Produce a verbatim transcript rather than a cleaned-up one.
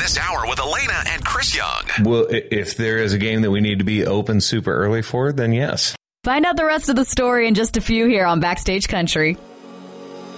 this hour with Elena and Chris Young. Well, if there is a game that we need to be open super early for, then yes. Find out the rest of the story in just a few here on Backstage Country.